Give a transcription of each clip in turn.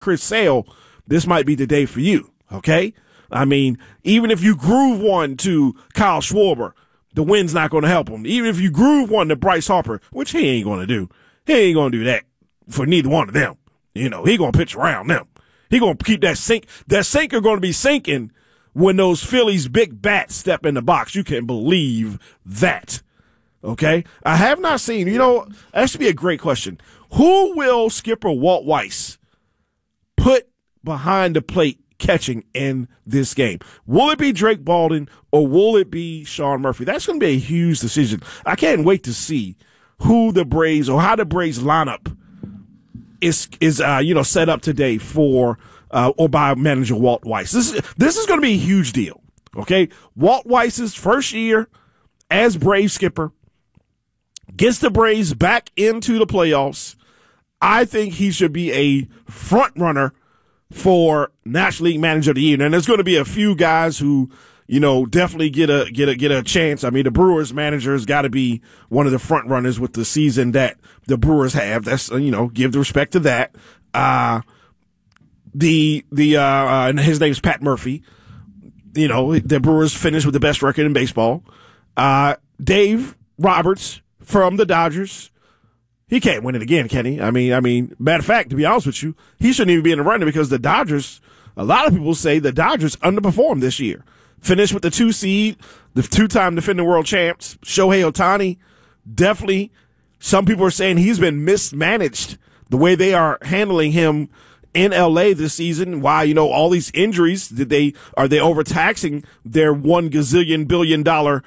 Chris Sale, this might be the day for you, okay? I mean, even if you groove one to Kyle Schwarber, the wind's not going to help him. Even if you groove one to Bryce Harper, which he ain't going to do. He ain't going to do that for neither one of them. He going to pitch around them. He going to keep that sink. That sinker going to be sinking when those Phillies big bats step in the box. You can believe that. Okay? I have not seen, that should be a great question. Who will skipper Walt Weiss put behind the plate catching in this game? Will it be Drake Baldwin or will it be Sean Murphy? That's going to be a huge decision. I can't wait to see who the Braves or how the Braves lineup is set up today for or by manager Walt Weiss. This is going to be a huge deal. Okay, Walt Weiss's first year as Braves skipper gets the Braves back into the playoffs. I think he should be a front runner for National League Manager of the Year. And there's going to be a few guys who, definitely get a chance. I mean, the Brewers manager has got to be one of the front runners with the season that the Brewers have. That's, give the respect to that. And his name's Pat Murphy. The Brewers finished with the best record in baseball. Dave Roberts from the Dodgers. He can't win it again, can he? I mean, matter of fact, to be honest with you, he shouldn't even be in the running because the Dodgers, a lot of people say the Dodgers underperformed this year. Finished with the 2 seed, the 2-time defending world champs, Shohei Ohtani. Definitely, some people are saying he's been mismanaged the way they are handling him in LA this season. Why, all these injuries, are they overtaxing their $1 gazillion billion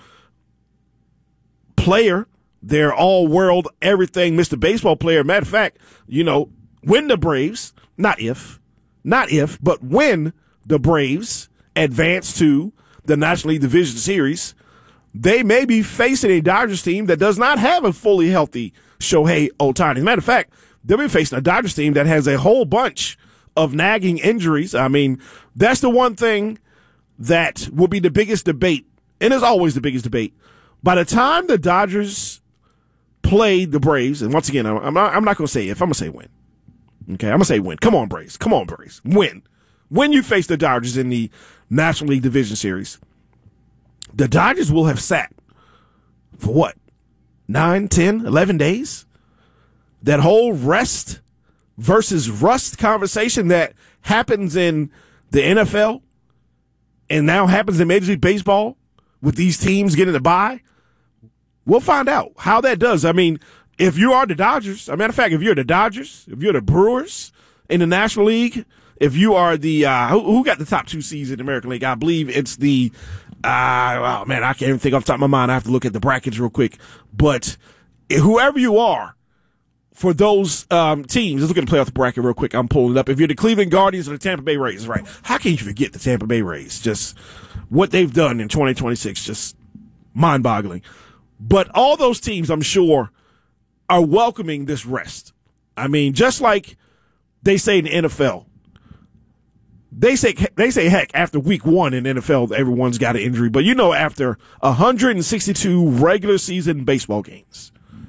player? They're all world, everything, Mr. Baseball player. Matter of fact, when the Braves, not if, but when the Braves advance to the National League Division Series, they may be facing a Dodgers team that does not have a fully healthy Shohei Ohtani. As a matter of fact, they'll be facing a Dodgers team that has a whole bunch of nagging injuries. I mean, that's the one thing that will be the biggest debate, and it's always the biggest debate. By the time the Dodgers play the Braves, and once again, I'm not going to say if, I'm going to say win. Okay, I'm going to say win. Come on, Braves. Win. When you face the Dodgers in the National League Division Series, the Dodgers will have sat for what? 9, 10, 11 days? That whole rest versus rust conversation that happens in the NFL and now happens in Major League Baseball with these teams getting the bye. We'll find out how that does. I mean, if you are the Dodgers, as a matter of fact, if you're the Dodgers, if you're the Brewers in the National League, if you are the who got the top 2 seeds in the American League, I believe it's the I can't even think off the top of my mind. I have to look at the brackets real quick. But whoever you are for those teams, let's look at the playoff bracket real quick. I'm pulling it up. If you're the Cleveland Guardians or the Tampa Bay Rays, right? How can you forget the Tampa Bay Rays? Just what they've done in 2026, just mind-boggling. But all those teams, I'm sure, are welcoming this rest. I mean, just like they say in the NFL, they say, heck, after week 1 in NFL, everyone's got an injury. But after 162 regular season baseball games,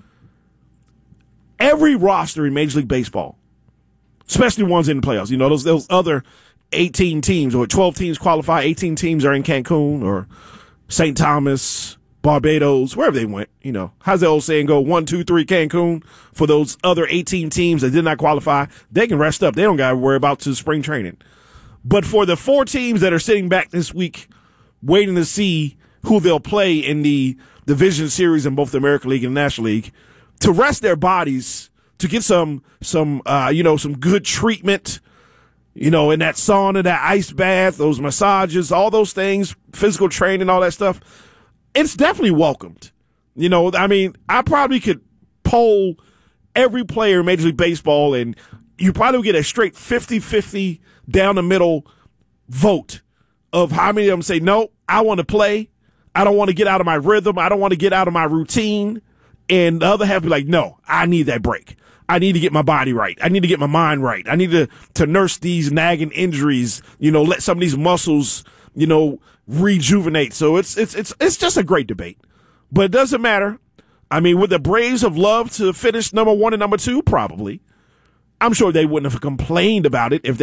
every roster in Major League Baseball, especially ones in the playoffs, those other 18 teams or 12 teams qualify, 18 teams are in Cancun or St. Thomas, Barbados, wherever they went. How's the old saying go? 1, 2, 3, Cancun. For those other 18 teams that did not qualify, they can rest up. They don't got to worry about to spring training. But for the 4 teams that are sitting back this week, waiting to see who they'll play in the division series in both the American League and the National League, to rest their bodies, to get some good treatment, in that sauna, that ice bath, those massages, all those things, physical training, all that stuff. It's definitely welcomed. I probably could poll every player in Major League Baseball, and you probably would get a straight 50-50 down the middle vote of how many of them say, no, I want to play. I don't want to get out of my rhythm. I don't want to get out of my routine. And the other half be like, no, I need that break. I need to get my body right. I need to get my mind right. I need to nurse these nagging injuries, let some of these muscles, rejuvenate. So it's just a great debate. But it doesn't matter. I mean, would the Braves have loved to finish number 1 and number 2? Probably. I'm sure they wouldn't have complained about it if